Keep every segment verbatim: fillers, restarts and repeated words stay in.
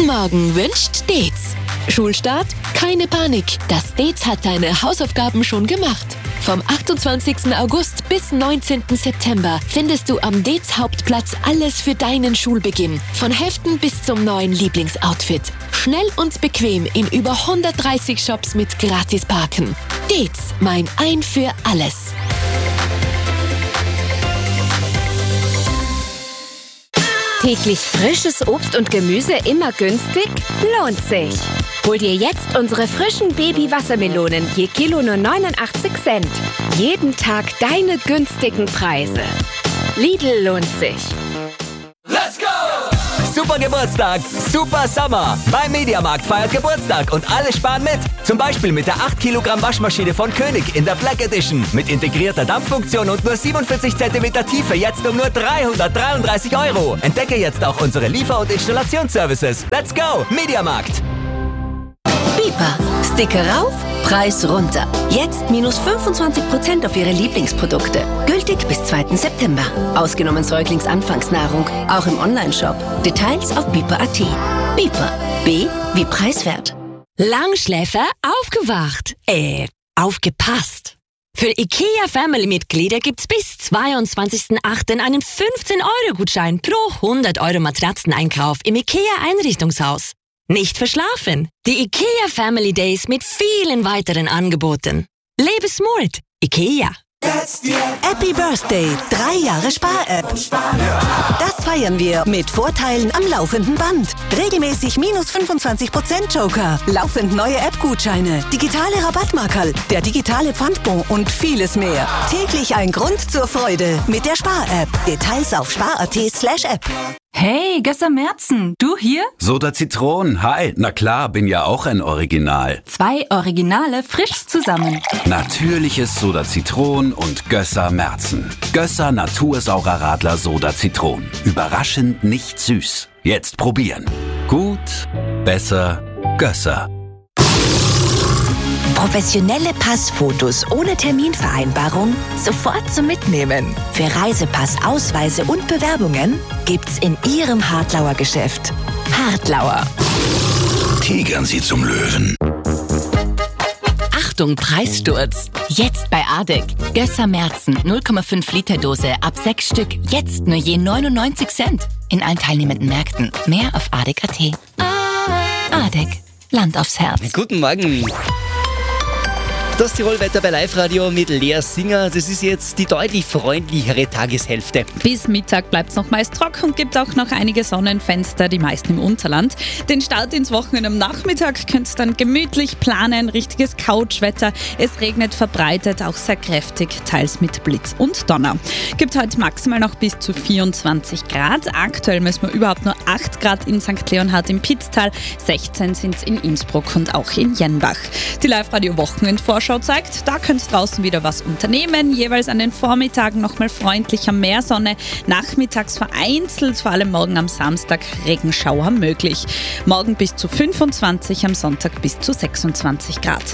Guten Morgen wünscht Dez. Schulstart? Keine Panik. Das Dez hat deine Hausaufgaben schon gemacht. Vom achtundzwanzigsten August bis neunzehnten September findest du am Dez Hauptplatz alles für deinen Schulbeginn. Von Heften bis zum neuen Lieblingsoutfit. Schnell und bequem in über hundertdreißig Shops mit Gratisparken. Dez, mein Ein für alles. Täglich frisches Obst und Gemüse immer günstig? Lohnt sich! Hol dir jetzt unsere frischen Baby-Wassermelonen je Kilo nur neunundachtzig Cent. Jeden Tag deine günstigen Preise. Lidl lohnt sich. Let's go! Super Geburtstag, super Sommer. Beim Mediamarkt feiert Geburtstag und alle sparen mit. Zum Beispiel mit der acht Kilogramm Waschmaschine von König in der Black Edition. Mit integrierter Dampffunktion und nur siebenundvierzig Zentimeter Tiefe jetzt um nur dreihundertdreiunddreißig Euro. Entdecke jetzt auch unsere Liefer- und Installationsservices. Let's go, Mediamarkt. Bipa. Sticker rauf, Preis runter. Jetzt minus fünfundzwanzig Prozent auf Ihre Lieblingsprodukte. Gültig bis zweiten September. Ausgenommen Säuglingsanfangsnahrung. Auch im Onlineshop. Details auf bipa punkt at. Bipa. B wie preiswert. Langschläfer aufgewacht. Äh, aufgepasst. Für IKEA Family-Mitglieder gibt's bis zweiundzwanzigsten achten einen fünfzehn Euro Gutschein pro hundert Euro Matratzeneinkauf im IKEA Einrichtungshaus. Nicht verschlafen. Die IKEA Family Days mit vielen weiteren Angeboten. Lebe smart. IKEA. Happy Birthday, drei Jahre Spar-App. Das feiern wir mit Vorteilen am laufenden Band. Regelmäßig minus fünfundzwanzig Prozent Joker, laufend neue App-Gutscheine, digitale Rabattmarkerl, der digitale Pfandbon und vieles mehr. Täglich ein Grund zur Freude mit der Spar-App. Details auf spar punkt at slash app. Hey, Gösser Merzen, du hier? Soda Zitron, hi. Na klar, bin ja auch ein Original. Zwei Originale frisch zusammen. Natürliches Soda Zitron und Gösser Merzen. Gösser Natursaurer Radler Soda Zitron. Überraschend nicht süß. Jetzt probieren. Gut, besser, Gösser. Professionelle Passfotos ohne Terminvereinbarung sofort zum Mitnehmen. Für Reisepass, Ausweise und Bewerbungen gibt's in Ihrem Hartlauer Geschäft. Hartlauer. Tigern Sie zum Löwen. Achtung, Preissturz. Jetzt bei Adek. Gösser Merzen null Komma fünf Liter Dose ab sechs Stück. Jetzt nur je neunundneunzig Cent. In allen teilnehmenden Märkten. Mehr auf adek punkt at. Adek. Land aufs Herz. Guten Morgen. Das Tirolwetter bei Live-Radio mit Lea Singer. Das ist jetzt die deutlich freundlichere Tageshälfte. Bis Mittag bleibt es noch meist trocken und gibt auch noch einige Sonnenfenster, die meisten im Unterland. Den Start ins Wochenende am Nachmittag könnt ihr dann gemütlich planen. Richtiges Couchwetter. Es regnet verbreitet, auch sehr kräftig, teils mit Blitz und Donner. Gibt heute maximal noch bis zu vierundzwanzig Grad. Aktuell messen wir überhaupt nur acht Grad in Sankt Leonhard im Pitztal. sechzehn sind es in Innsbruck und auch in Jenbach. Die Live-Radio-Wochenendvorschau zeigt, da könnt ihr draußen wieder was unternehmen. Jeweils an den Vormittagen nochmal freundlicher Meersonne. Nachmittags vereinzelt, vor allem morgen am Samstag, Regenschauer möglich. Morgen bis zu fünfundzwanzig, am Sonntag bis zu sechsundzwanzig Grad.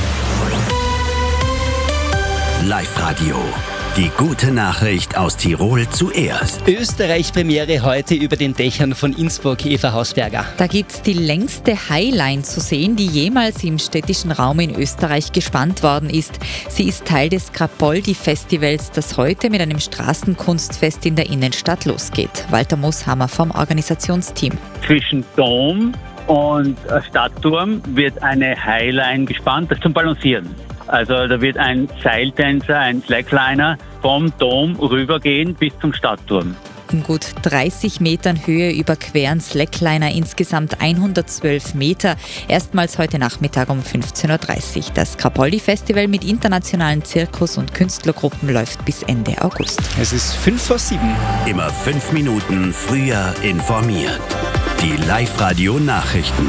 Live-Radio. Die gute Nachricht aus Tirol zuerst. Österreich-Premiere heute über den Dächern von Innsbruck, Eva Hausberger. Da gibt's die längste Highline zu sehen, die jemals im städtischen Raum in Österreich gespannt worden ist. Sie ist Teil des Krapoldi-Festivals, das heute mit einem Straßenkunstfest in der Innenstadt losgeht. Walter Mooshammer vom Organisationsteam. Zwischen Dom und Stadtturm wird eine Highline gespannt, das zum Balancieren. Also da wird ein Seiltänzer, ein Slackliner vom Dom rübergehen bis zum Stadtturm. In gut dreißig Metern Höhe überqueren Slackliner insgesamt hundertzwölf Meter. Erstmals heute Nachmittag um fünfzehn Uhr dreißig. Das Krapoldi-Festival mit internationalen Zirkus- und Künstlergruppen läuft bis Ende August. Es ist fünf vor sieben. Immer fünf Minuten früher informiert. Die Live-Radio-Nachrichten.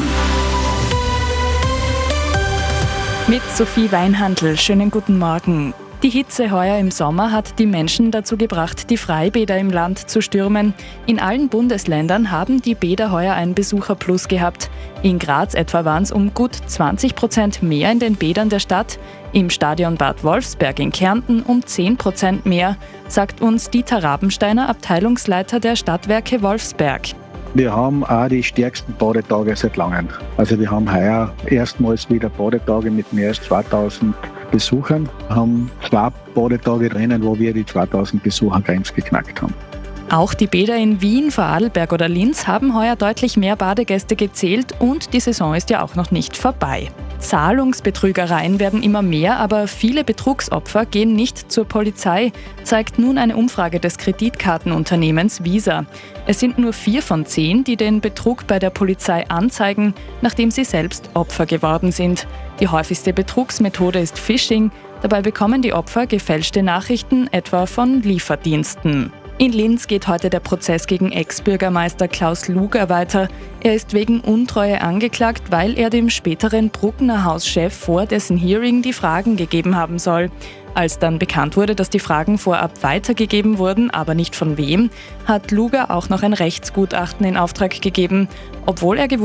Mit Sophie Weinhandl, schönen guten Morgen. Die Hitze heuer im Sommer hat die Menschen dazu gebracht, die Freibäder im Land zu stürmen. In allen Bundesländern haben die Bäder heuer einen Besucherplus gehabt. In Graz etwa waren es um gut zwanzig Prozent mehr in den Bädern der Stadt. Im Stadion Bad Wolfsberg in Kärnten um zehn Prozent mehr, sagt uns Dieter Rabensteiner, Abteilungsleiter der Stadtwerke Wolfsberg. Wir haben auch die stärksten Badetage seit langem. Also wir haben heuer erstmals wieder Badetage mit mehr als zweitausend Besuchern. Wir haben zwei Badetage drinnen, wo wir die zweitausend Besuchergrenze geknackt haben. Auch die Bäder in Wien, Vorarlberg oder Linz haben heuer deutlich mehr Badegäste gezählt und die Saison ist ja auch noch nicht vorbei. Zahlungsbetrügereien werden immer mehr, aber viele Betrugsopfer gehen nicht zur Polizei, zeigt nun eine Umfrage des Kreditkartenunternehmens Visa. Es sind nur vier von zehn, die den Betrug bei der Polizei anzeigen, nachdem sie selbst Opfer geworden sind. Die häufigste Betrugsmethode ist Phishing. Dabei bekommen die Opfer gefälschte Nachrichten, etwa von Lieferdiensten. In Linz geht heute der Prozess gegen Ex-Bürgermeister Klaus Luger weiter. Er ist wegen Untreue angeklagt, weil er dem späteren Bruckner Hauschef vor dessen Hearing die Fragen gegeben haben soll. Als dann bekannt wurde, dass die Fragen vorab weitergegeben wurden, aber nicht von wem, hat Luger auch noch ein Rechtsgutachten in Auftrag gegeben. Obwohl er